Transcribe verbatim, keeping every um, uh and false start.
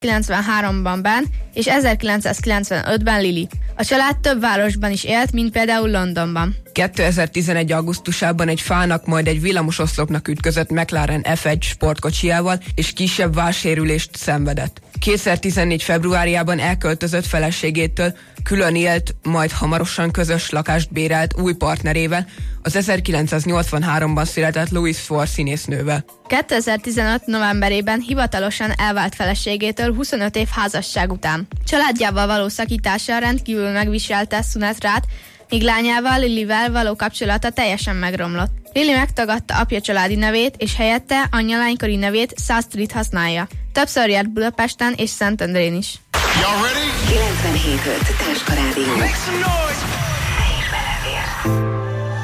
ezerkilencszázkilencvenháromban Ben és ezerkilencszázkilencvenötben Lily. A család több városban is élt, mint például Londonban. kétezer-tizenegy. augusztusában egy fának, majd egy villamososzlopnak ütközött McLaren ef egy sportkocsijával, és kisebb vállsérülést szenvedett. kétezer-tizennégy. februárjában elköltözött feleségétől, külön élt, majd hamarosan közös lakást bérelt új partnerével, az ezerkilencszáznyolcvanháromban született Louise Ford színésznővel. kétezer-tizenöt. novemberében hivatalosan elvált feleségétől huszonöt év házasság után. Családjával való szakítása rendkívül megviselte Sunetrát, míg lányával, Lilyvel való kapcsolata teljesen megromlott. Lily megtagadta apja családi nevét, és helyette anyja lánykori nevét South Street használja. Többször járt Budapesten és Szentendrén is. kilencvenhét öt Táska Rádió.